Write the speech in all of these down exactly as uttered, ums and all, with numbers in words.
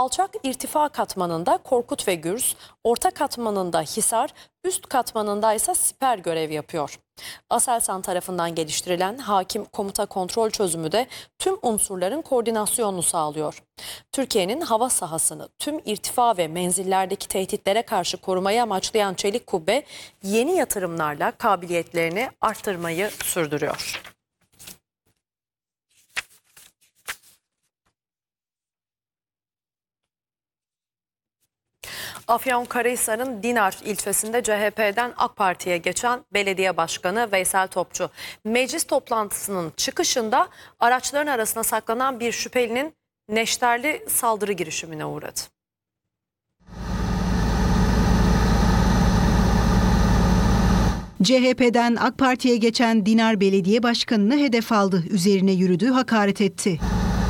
Alçak irtifa katmanında Korkut ve Gürz, orta katmanında Hisar, üst katmanında ise Siper görev yapıyor. Aselsan tarafından geliştirilen hakim komuta kontrol çözümü de tüm unsurların koordinasyonunu sağlıyor. Türkiye'nin hava sahasını tüm irtifa ve menzillerdeki tehditlere karşı korumayı amaçlayan Çelik Kubbe yeni yatırımlarla kabiliyetlerini arttırmayı sürdürüyor. Afyonkarahisar'ın Dinar ilçesinde C H P'den AK Parti'ye geçen belediye başkanı Veysel Topçu, meclis toplantısının çıkışında araçların arasına saklanan bir şüphelinin neşterli saldırı girişimine uğradı. C H P'den AK Parti'ye geçen Dinar Belediye Başkanı'nı hedef aldı. Üzerine yürüdü, hakaret etti.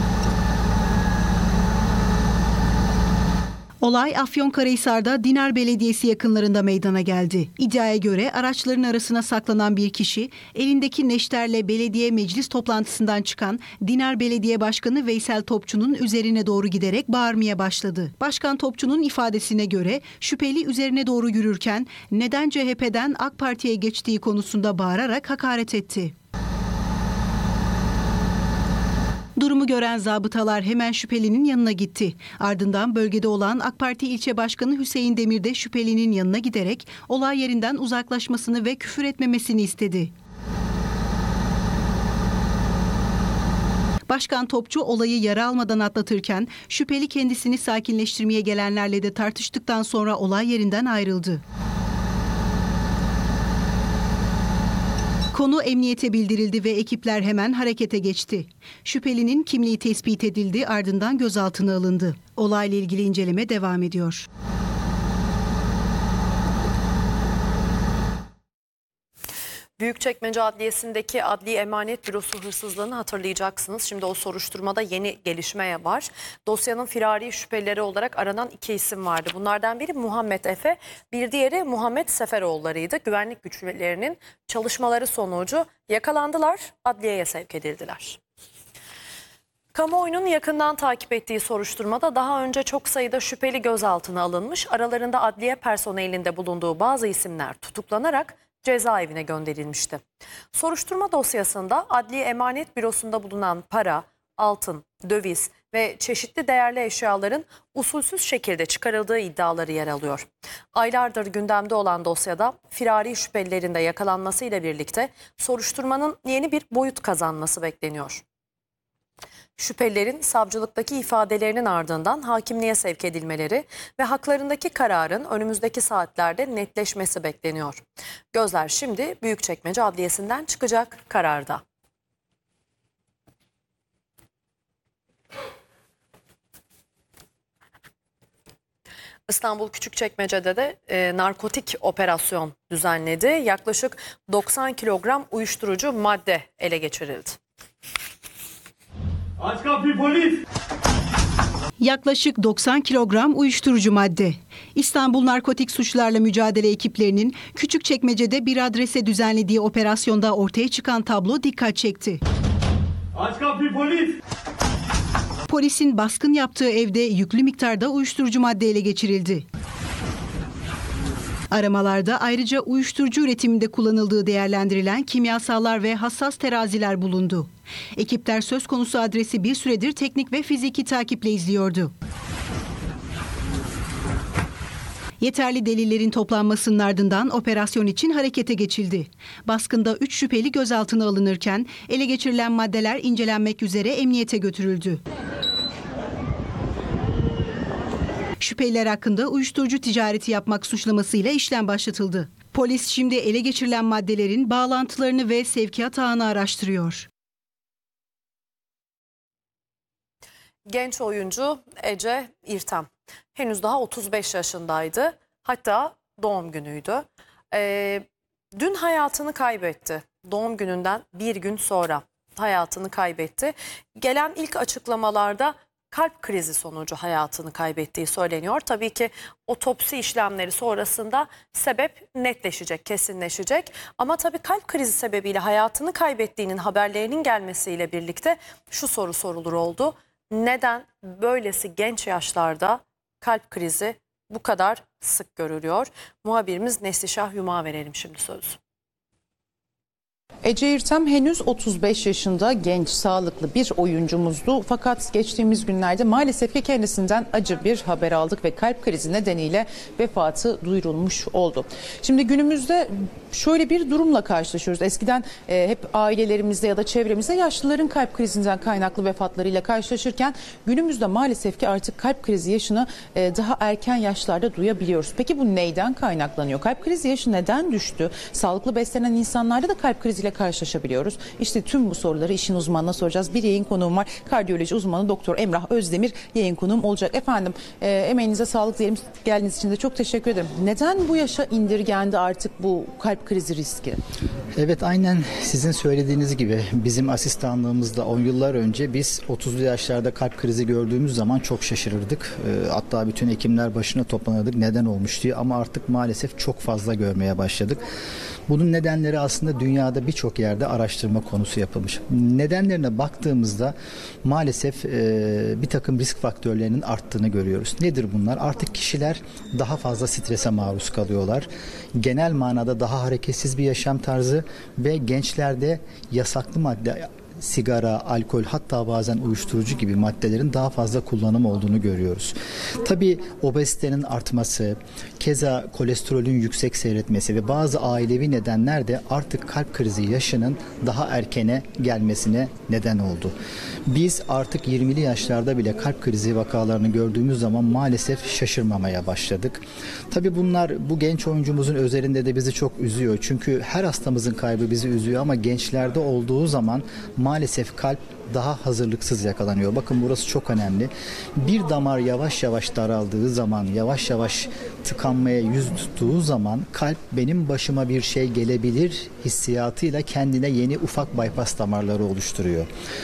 Olay Afyonkarahisar'da Dinar Belediyesi yakınlarında meydana geldi. İddiaya göre araçların arasına saklanan bir kişi elindeki neşterle belediye meclis toplantısından çıkan Dinar Belediye Başkanı Veysel Topçu'nun üzerine doğru giderek bağırmaya başladı. Başkan Topçu'nun ifadesine göre şüpheli üzerine doğru yürürken neden C H P'den AK Parti'ye geçtiği konusunda bağırarak hakaret etti. Durumu gören zabıtalar hemen şüphelinin yanına gitti. Ardından bölgede olan AK Parti ilçe başkanı Hüseyin Demir de şüphelinin yanına giderek olay yerinden uzaklaşmasını ve küfür etmemesini istedi. Başkan Topçu olayı yara almadan atlatırken şüpheli kendisini sakinleştirmeye gelenlerle de tartıştıktan sonra olay yerinden ayrıldı. Konu emniyete bildirildi ve ekipler hemen harekete geçti. Şüphelinin kimliği tespit edildi, ardından gözaltına alındı. Olayla ilgili inceleme devam ediyor. Büyükçekmece Adliyesi'ndeki Adli Emanet Bürosu hırsızlığını hatırlayacaksınız. Şimdi o soruşturmada yeni gelişmeye var. Dosyanın firari şüphelileri olarak aranan iki isim vardı. Bunlardan biri Muhammed Efe, bir diğeri Muhammed Seferoğulları'ydı. Güvenlik güçlerinin çalışmaları sonucu yakalandılar, adliyeye sevk edildiler. Kamuoyunun yakından takip ettiği soruşturmada daha önce çok sayıda şüpheli gözaltına alınmış. Aralarında adliye personelinde bulunduğu bazı isimler tutuklanarak cezaevine gönderilmişti. Soruşturma dosyasında Adli Emanet Bürosu'nda bulunan para, altın, döviz ve çeşitli değerli eşyaların usulsüz şekilde çıkarıldığı iddiaları yer alıyor. Aylardır gündemde olan dosyada firari şüphelilerin de yakalanmasıyla birlikte soruşturmanın yeni bir boyut kazanması bekleniyor. Şüphelilerin savcılıktaki ifadelerinin ardından hakimliğe sevk edilmeleri ve haklarındaki kararın önümüzdeki saatlerde netleşmesi bekleniyor. Gözler şimdi Büyükçekmece Adliyesi'nden çıkacak kararda. İstanbul Küçükçekmece'de de e, narkotik operasyon düzenledi. Yaklaşık doksan kilogram uyuşturucu madde ele geçirildi. Aç kapıyı polis! Yaklaşık doksan kilogram uyuşturucu madde. İstanbul Narkotik Suçlarla Mücadele ekiplerinin Küçükçekmece'de bir adrese düzenlediği operasyonda ortaya çıkan tablo dikkat çekti. Aç kapıyı polis! Polisin baskın yaptığı evde yüklü miktarda uyuşturucu madde ele geçirildi. Aramalarda ayrıca uyuşturucu üretiminde kullanıldığı değerlendirilen kimyasallar ve hassas teraziler bulundu. Ekipler söz konusu adresi bir süredir teknik ve fiziki takiple izliyordu. Yeterli delillerin toplanmasının ardından operasyon için harekete geçildi. Baskında üç şüpheli gözaltına alınırken ele geçirilen maddeler incelenmek üzere emniyete götürüldü. Şüpheliler hakkında uyuşturucu ticareti yapmak suçlamasıyla işlem başlatıldı. Polis şimdi ele geçirilen maddelerin bağlantılarını ve sevkiyat ağını araştırıyor. Genç oyuncu Ece İrtem henüz daha otuz beş yaşındaydı. Hatta doğum günüydü. Ee, dün hayatını kaybetti. Doğum gününden bir gün sonra hayatını kaybetti. Gelen ilk açıklamalarda kalp krizi sonucu hayatını kaybettiği söyleniyor. Tabii ki otopsi işlemleri sonrasında sebep netleşecek, kesinleşecek. Ama tabii kalp krizi sebebiyle hayatını kaybettiğinin haberlerinin gelmesiyle birlikte şu soru sorulur oldu. Neden böylesi genç yaşlarda kalp krizi bu kadar sık görülüyor? Muhabirimiz Neslişah Yuma verelim şimdi sözü. Ece İrtem henüz otuz beş yaşında genç, sağlıklı bir oyuncumuzdu. Fakat geçtiğimiz günlerde maalesef ki kendisinden acı bir haber aldık ve kalp krizi nedeniyle vefatı duyurulmuş oldu. Şimdi günümüzde şöyle bir durumla karşılaşıyoruz. Eskiden e, hep ailelerimizde ya da çevremizde yaşlıların kalp krizinden kaynaklı vefatlarıyla karşılaşırken günümüzde maalesef ki artık kalp krizi yaşını e, daha erken yaşlarda duyabiliyoruz. Peki bu neyden kaynaklanıyor? Kalp krizi yaşı neden düştü? Sağlıklı beslenen insanlarda da kalp kriziyle karşılaşabiliyoruz. İşte tüm bu soruları işin uzmanına soracağız. Bir yayın konuğum var. Kardiyoloji uzmanı Doktor Emrah Özdemir yayın konuğum olacak. Efendim e, emeğinize sağlık diyelim. Geldiğiniz için de çok teşekkür ederim. Neden bu yaşa indirgendi artık bu kalp krizi riski? Evet, aynen sizin söylediğiniz gibi bizim asistanlığımızda on yıllar önce biz otuzlu yaşlarda kalp krizi gördüğümüz zaman çok şaşırırdık. E, hatta bütün hekimler başına toplanırdık neden olmuş diye, ama artık maalesef çok fazla görmeye başladık. Bunun nedenleri aslında dünyada birçok yerde araştırma konusu yapılmış. Nedenlerine baktığımızda maalesef e, bir takım risk faktörlerinin arttığını görüyoruz. Nedir bunlar? Artık kişiler daha fazla strese maruz kalıyorlar. Genel manada daha hareketsiz bir yaşam tarzı ve gençlerde yasaklı madde, sigara, alkol, hatta bazen uyuşturucu gibi maddelerin daha fazla kullanım olduğunu görüyoruz. Tabii obezitenin artması, keza kolesterolün yüksek seyretmesi ve bazı ailevi nedenler de artık kalp krizi yaşının daha erkene gelmesine neden oldu. Biz artık yirmili yaşlarda bile kalp krizi vakalarını gördüğümüz zaman maalesef şaşırmamaya başladık. Tabii bunlar bu genç oyuncumuzun üzerinde de bizi çok üzüyor. Çünkü her hastamızın kaybı bizi üzüyor, ama gençlerde olduğu zaman maalesef kalp daha hazırlıksız yakalanıyor. Bakın burası çok önemli. Bir damar yavaş yavaş daraldığı zaman, yavaş yavaş tıkanmaya yüz tuttuğu zaman kalp benim başıma bir şey gelebilir hissiyatıyla kendine yeni ufak bypass damarları oluşturuyor.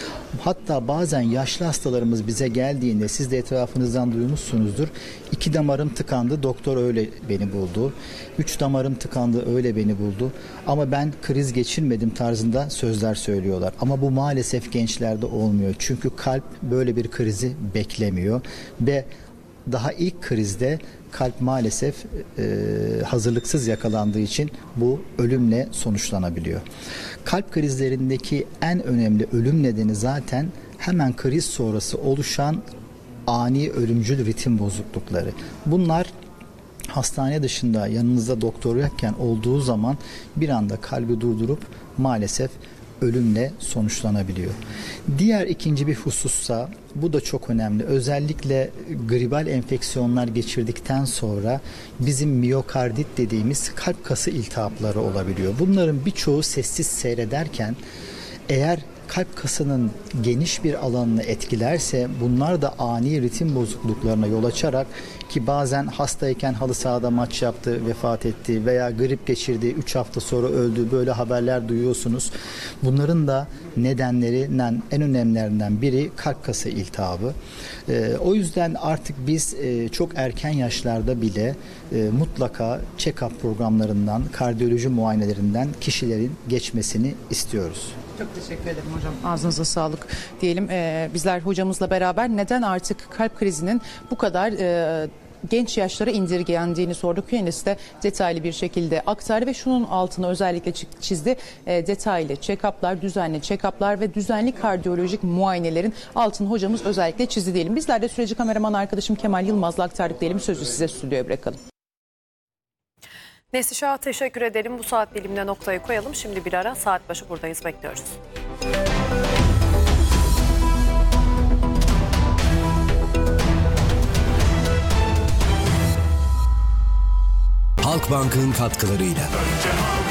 Hatta bazen yaşlı hastalarımız bize geldiğinde, siz de etrafınızdan duymuşsunuzdur. İki damarım tıkandı, doktor öyle beni buldu. Üç damarım tıkandı, öyle beni buldu. Ama ben kriz geçirmedim tarzında sözler söylüyorlar. Ama bu maalesef gençlerde olmuyor. Çünkü kalp böyle bir krizi beklemiyor ve daha ilk krizde kalp maalesef e, hazırlıksız yakalandığı için bu ölümle sonuçlanabiliyor. Kalp krizlerindeki en önemli ölüm nedeni zaten hemen kriz sonrası oluşan ani ölümcül ritim bozuklukları. Bunlar hastane dışında yanınızda doktor yokken olduğu zaman bir anda kalbi durdurup maalesef ölümle sonuçlanabiliyor. Diğer ikinci bir husussa, bu da çok önemli. Özellikle gribal enfeksiyonlar geçirdikten sonra bizim miyokardit dediğimiz kalp kası iltihapları olabiliyor. Bunların birçoğu sessiz seyrederken eğer kalp kasının geniş bir alanını etkilerse bunlar da ani ritim bozukluklarına yol açarak, ki bazen hastayken halı sahada maç yaptı, vefat etti veya grip geçirdi, üç hafta sonra öldü, böyle haberler duyuyorsunuz. Bunların da nedenlerinden en önemlilerinden biri kalp kası iltihabı. Ee, o yüzden artık biz e, çok erken yaşlarda bile e, mutlaka check-up programlarından, kardiyoloji muayenelerinden kişilerin geçmesini istiyoruz. Çok teşekkür ederim hocam. Ağzınıza sağlık diyelim. Ee, bizler hocamızla beraber neden artık kalp krizinin bu kadar e, genç yaşlara indirgendiğini sorduk. Kendisi de detaylı bir şekilde aktardı ve şunun altını özellikle çizdi. E, detaylı check-up'lar, düzenli check-up'lar ve düzenli kardiyolojik muayenelerin altını hocamız özellikle çizdi diyelim. Bizler de süreci kameraman arkadaşım Kemal Yılmaz'la aktardık diyelim. Sözü size stüdyoya bırakalım. Neslişah'a teşekkür edelim. Bu saat bilimine noktayı koyalım. Şimdi bir ara, saat başı buradayız, bekliyoruz. Halkbank'ın katkılarıyla.